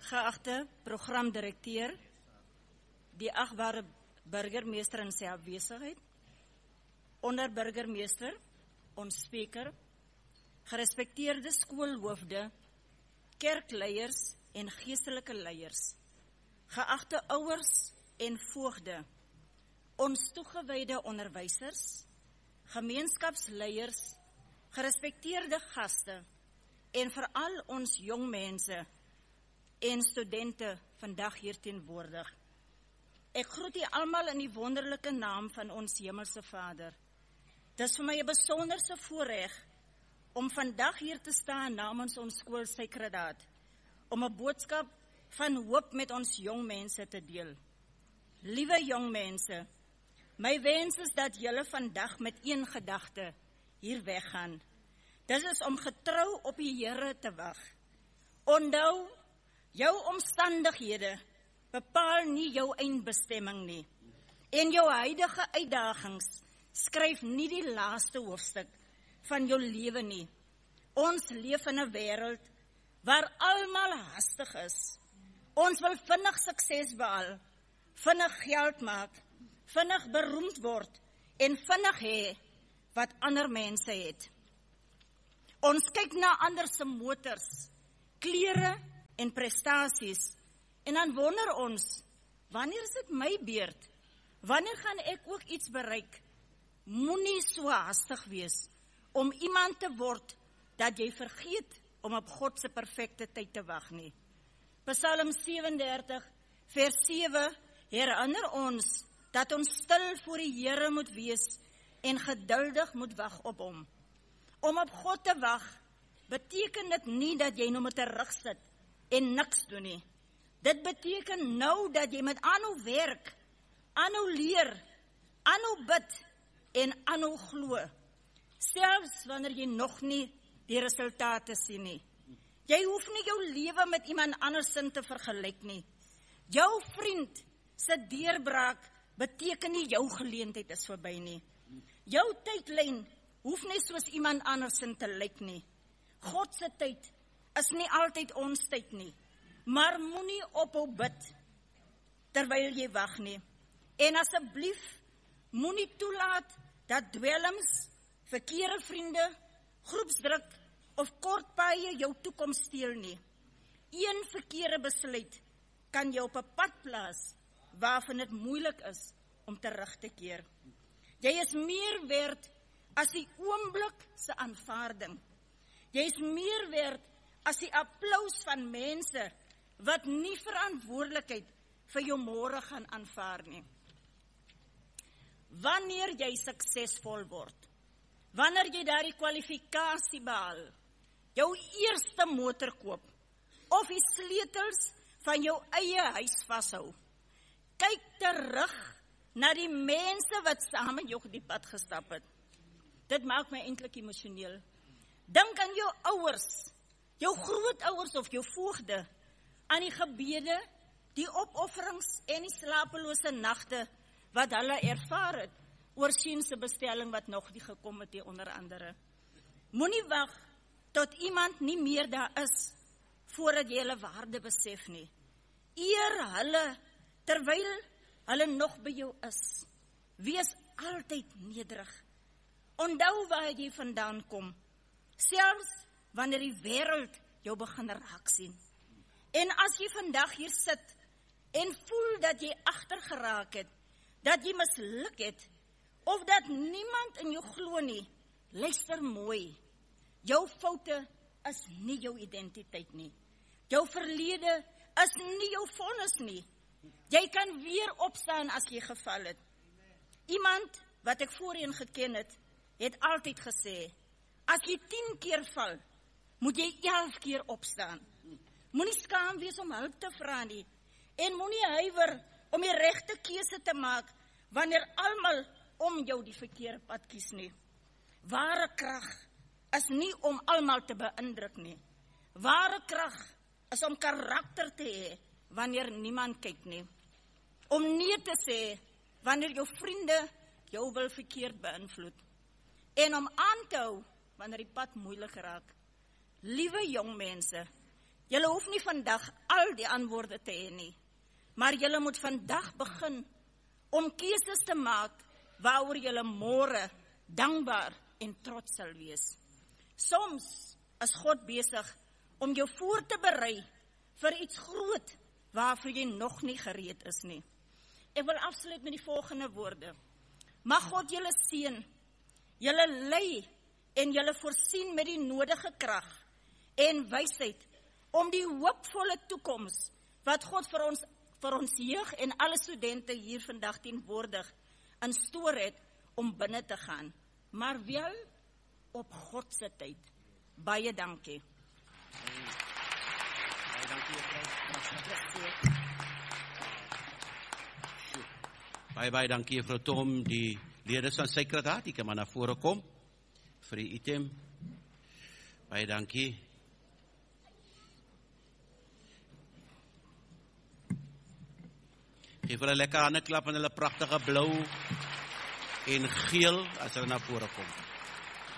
Geagte programdirekteur, die achtbare burgemeester in sy afwesigheid, onderburgemeester, ons spreker, gerespekteerde skoolhoofde, kerkleiers en geestelike leiers, geagte ouers en voogde, ons toegewyde onderwysers, gemeenskapsleiers, gerespekteerde gaste en veral ons jong mense en studente vandag hier teenwoordig. Ek groet u almal in die wonderlike naam van ons Hemelse Vader. Dis vir my 'n besonderse voorreg om vandag hier te staan namens ons skool Suikerraad, om 'n boodskap van hoop met ons jong mense te deel. Liewe jong mense, my wens is dat julle vandag met een gedagte hier weggaan. Dit is om getrou op die Here te wag. Onthou, jou omstandighede bepaal nie jou eindbestemming nie. En jou huidige uitdagings skryf nie die laaste hoofstuk van jou lewe nie. Ons leef in 'n wêreld waar almal haastig is. Ons wil vinnig sukses behaal, vinnig geld maak, vinnig beroemd word en vinnig hê wat ander mense het. Ons kyk na ander se motors, klere en prestasies en dan wonder ons, wanneer is dit my beurt? Wanneer gaan ek ook iets bereik? Moenie so haastig wees om iemand te word dat jy vergeet om op God se perfekte tyd te wag nie. Psalm 37 vers 7 herinner ons dat ons stil voor die Here moet wees en geduldig moet wag op hom. Om op God te wag beteken dit nie dat jy nou moet terugsit en niks doen nie. Dit beteken nou dat jy moet aanhou werk, aanhou leer, aanhou bid en aanhou glo, selfs wanneer jy nog nie die resultate sien nie. Jy hoef nie jou lewe met iemand anders te vergelyk nie. Jou vriend se deurbraak beteken nie jou geleentheid is verby nie. Jou tydlyn hoef nie soos iemand anders te lyk nie. God se tyd is nie altyd ons tyd nie, maar moenie ophou bid terwyl jy wag nie. En asseblief moenie toelaat dat dwelms, verkeerde vriende, groepsdruk of kort paaie jou toekoms steel nie. Een verkeerde besluit kan jou op 'n pad plaas waarvan dit moeilik is om terug te keer. Jy is meer werd as die oomblik se aanvaarding. Jy is meer werd as die applous van mense wat nie verantwoordelikheid vir jou môre gaan aanvaar nie. Wanneer jy suksesvol word, wanneer jy daardie kwalifikasie behaal, jou eerste motor koop, of die sleutels van jou eie huis vashou, kyk terug na die mense wat saam met jou die pad gestap het. Dit maak my eintlik emosioneel. Dink aan jou ouers, jou grootouers of jou voogde, aan die gebede, die opofferings en die slapelose nagte wat hulle ervaar het oor Sien se bestelling wat nog nie gekom het, onder andere. Moenie wag tot iemand nie meer daar is voordat jy hulle waarde besef nie. Eer hulle terwyl hulle nog by jou is. Wees altyd nederig. Onthou waar jy vandaan kom, selfs wanneer die wêreld jou begin raak sien. En as jy vandag hier sit en voel dat jy agtergeraak het, dat jy misluk het, of dat niemand in jou glo nie, luister mooi. Jou foute is nie jou identiteit nie. Jou verlede is nie jou vonnis nie. Jy kan weer opstaan as jy geval het. Iemand wat ek voorheen geken het altyd gesê, as jy 10 keer val, moet jy 11 keer opstaan. Moenie skaam wees om hulp te vra nie, en moenie huiwer om die regte keuse te maak, wanneer almal om jou die verkeerde pad kies nie. Ware krag is nie om almal te beïndruk nie. Ware krag is om karakter te hê, wanneer niemand kyk nie. Om nee te sê, wanneer jou vriende jou wil verkeerd beïnvloed. En om aan te hou, wanneer die pad moeilik raak. Liewe jong mense, Julle hoef nie vandag al die antwoorde te hê nie, maar julle moet vandag begin om keuses te maak waaroor julle môre dankbaar en trots sal wees. Soms is God besig om jou voor te berei vir iets groot waarvoor jy nog nie gereed is nie. Ek wil afsluit met die volgende woorde. Mag God julle seën, julle lei en julle voorsien met die nodige krag en wysheid om die hoopvolle toekoms wat God vir ons jeug en alle studente hier vandag teenwoordig in stoor het om binne te gaan, maar wel op God se tyd. Baie dankie. Baie dankie juffrou. Baie dankie juffrou Tom, die lede van sekretariaat, die kan maar na vore kom vir die item. Baie dankie. Geef hulle lekker hande klap en hulle pragtige blou en geel as hulle na vore kom.